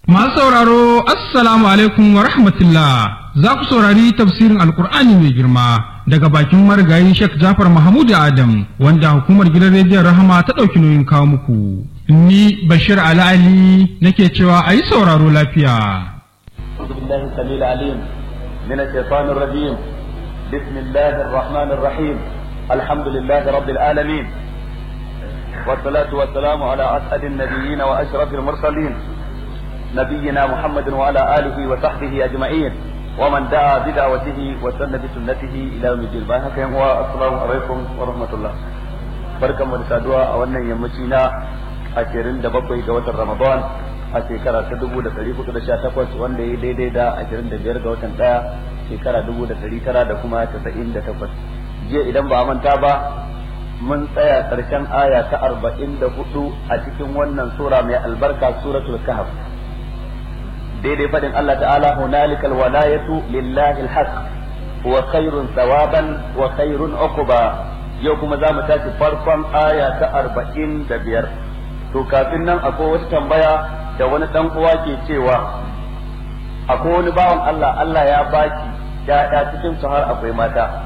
Masu sauraro assalamu alaikum wa rahmatullah, za ku saurari tafsirin alkur'ani mai girma daga bakin marigayi Sheikh Jafar Mahmud Adam wanda hukumar gidan rediyon Rahama ta ɗauki nauyin kawo muku. Ni Bashir Ali nake cewa a yi sauraro lafiya. Bismillahir Samil Alim min ash-shaytanir rajim. Bismillahir Rahmanir Rahim. Alhamdulillahi Rabbil Alamin. Wassalatu wassalamu ala as'adin nabiyyin wa ashrafil mursalin. نبينا محمد وعلى آله وصحبه أجمعين ومن دعا بدعوته وسن بسنته إلى يوم الدين. والسلام عليكم ورحمة الله. بركة مرسادوا أولنا يمشينا أشيرين دبقوا جوات رمضان أشيكرا تدبو دتريكو تدشاتكوس وان دي دا أشيرين دبير جوات انتايا أشيكرا دبو دتريكرا دكما تسعين دتكوس. جي إدام بأمان تابا من سيا ترشان آية 44 أشيكم ونن سورة من البركة سورة الكهف. daidai fadin Allah ta'ala hunalikal walayatu lillahi alhaq wa khairun thawaban wa khairun uquba. Yau kuma za mu tashi farkon aya ta 45. To kafin nan akwai wata tambaya da wani dan uwa ke cewa akwai wani bawan Allah ya baki ya cikin su har akwai mata,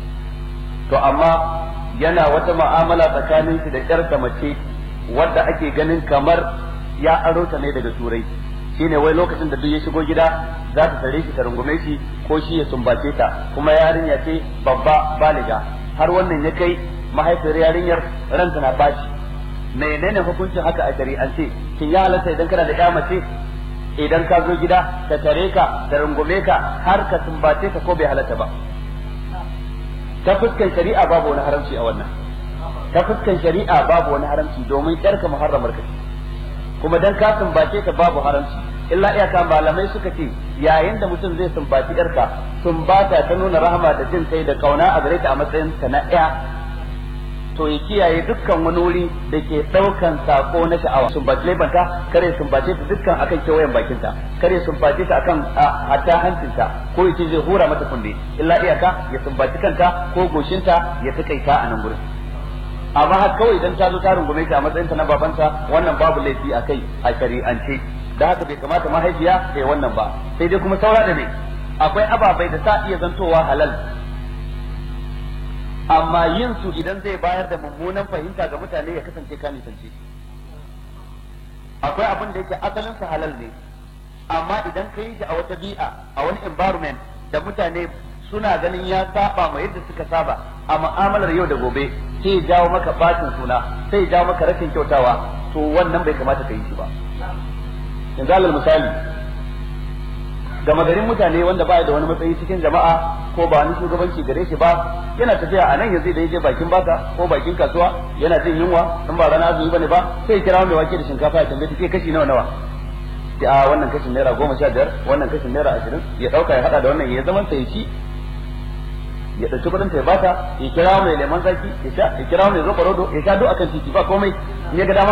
to amma yana wata mu'amala tsakanin shi da ƴarsa mace wadda ake ganin kamar ya aro ta ne daga turai. Shine wai lokacin da duk ya shigo gida za ta tare shi ta rungume shi ko shi ya sumbace ta, kuma yarinya ce babba baliga, har wannan ya kai mahaifiyar yarinyar ranta na bashi. Menene hukuncin haka a shari'ance? Shin ya halatta idan kana da ƴa mace idan ka zo gida ta tare ka ta rungume ka har ka sumbace ka, ko bai halatta ba? Ta fuskan shari'a babu wani haramci a wannan. Ta fuskan shari'a babu wani haramci domin ƴarka muharramar ka, kuma dan ka sumbace ka babu haramci. Illa iyaka malamai suka ce yayin da mutum zai sumbaci yarka, sumbata ta nuna rahama da jin kai da kauna a gare ta a matsayin ta na ɗaya, to ya kiyaye dukkan wani wuri da ke ɗaukan sako na sha'awa. Sumbaci laifanta kare sumbace ta dukkan akan kewayen bakinta, kare sumbace ta akan hatta hancinta, ko yace zai hura mata kunne. Illa iyaka ya sumbaci kanta ko goshinta ya takaita a nan gurin. Amma har kawai idan ta zo ta rungume ta a matsayinta na babanta, wannan babu laifi a kai a shari'ance. Da haka bai kamata mahaifiya ta yi wannan ba. Sai dai kuma saura da ne, akwai ababai da sa iya zantowa halal, amma yin su idan zai bayar da mummunan fahimta ga mutane ya kasance ka nisance. Akwai abin da yake asalin sa halal ne, amma idan ka yi shi a wata bi'a, a wani environment da mutane suna ganin ya saba ma yadda suka saba a mu'amalar yau da gobe, sai ya jawo maka bacin suna, sai ya jawo maka rashin kyautawa, to wannan bai kamata ka yi shi ba. Yanzu alal misali, gama garin mutane wanda ba da wani matsayi cikin jama'a ko ba wani shugabanci gare shi ba, yana tafiya a nan yanzu da yaje bakin baka ko bakin kasuwa yana jin yunwa, in ba rana azumi bane ba, sai kira mai wake da shinkafa ya tambaye take kashi nawa, a wannan kashin naira 15, wannan kashin naira 20, ya dauka ya hada da wannan ya zaman sai ci, ya dauki kudin ta ya bata, ya kira mai lemon zaki ya sha, ya kira mai zobarodo ya sha, duk akan titi ba komai. In ya ga dama